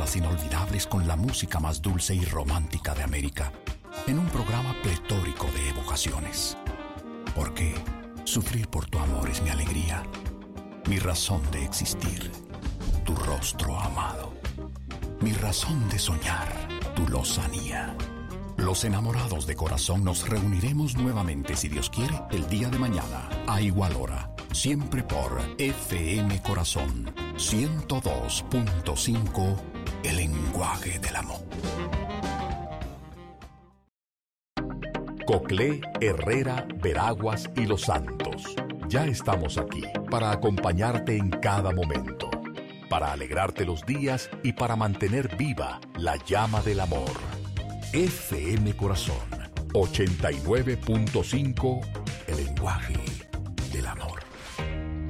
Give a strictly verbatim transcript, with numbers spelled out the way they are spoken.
más inolvidables con la música más dulce y romántica de América, en un programa pletórico de evocaciones. Porque sufrir por tu amor es mi alegría, mi razón de existir, tu rostro amado, mi razón de soñar, tu lozanía. Los enamorados de corazón nos reuniremos nuevamente, si Dios quiere, el día de mañana, a igual hora, siempre por F M Corazón ciento dos punto cinco, el lenguaje del amor. Coclé, Herrera, Veraguas y Los Santos. Ya estamos aquí para acompañarte en cada momento, para alegrarte los días y para mantener viva la llama del amor. F M Corazón ochenta y nueve punto cinco, el lenguaje